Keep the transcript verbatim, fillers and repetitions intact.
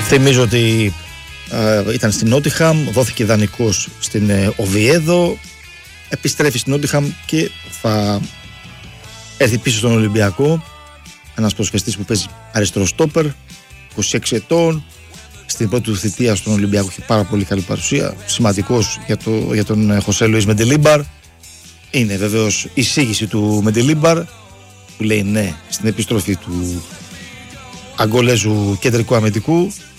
Θυμίζω ότι ε, ήταν στην Νότιχαμ, δόθηκε δανεικός στην ε, Οβιέδο, επιστρέφει στην Νότιχαμ και θα έρθει πίσω στον Ολυμπιακό. Ένας προσφεστής που παίζει αριστερό στόπερ, είκοσι έξι ετών, στην πρώτη του θητεία στον Ολυμπιακό έχει πάρα πολύ καλή παρουσία, σημαντικός για, το, για τον Χωσέ Λουίς Μεντελίμπαρ. Είναι βεβαίως η εισήγηση του Μεντελίμπαρ που λέει ναι στην επιστροφή του Αγκολέζου κεντρικού αμυντικού.